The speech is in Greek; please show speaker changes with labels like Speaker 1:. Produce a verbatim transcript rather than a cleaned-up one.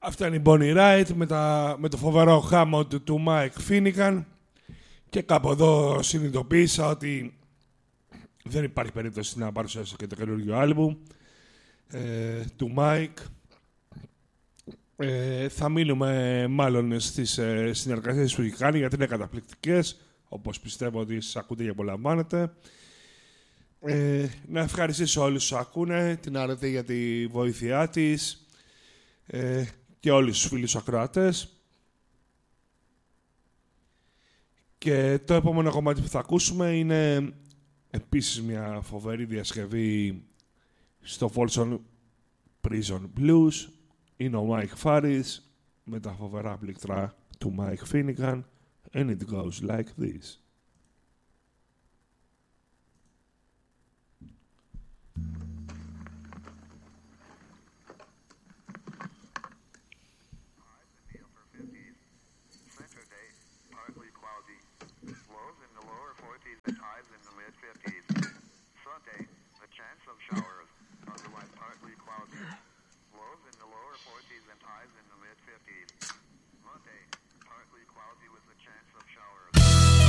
Speaker 1: Αυτά είναι η Bonnie Raitt με, τα, με το φοβερό Hammond του Mike Finnegan. Και κάπου εδώ συνειδητοποίησα ότι δεν υπάρχει περίπτωση να παρουσιάσω και το καινούργιο άλμπουμ ε, του Mike. Ε, θα μείνουμε μάλλον στις ε, συνεργασίες που έχει κάνει, γιατί είναι καταπληκτικές, όπως πιστεύω ότι σας ακούτε και απολαμβάνετε. Ε, να ευχαριστήσω όλους όσους ακούνε, την Αρετή για τη βοήθειά της ε, και όλους τους φίλους ακροατές. Και το επόμενο κομμάτι που θα ακούσουμε είναι επίσης μια φοβερή διασκευή στο Folsom Prison Blues. Είναι ο Mike Farris με τα φοβερά πλήκτρα του Mike Finnegan. And it goes like this.
Speaker 2: Monday, partly cloudy with a chance of showers.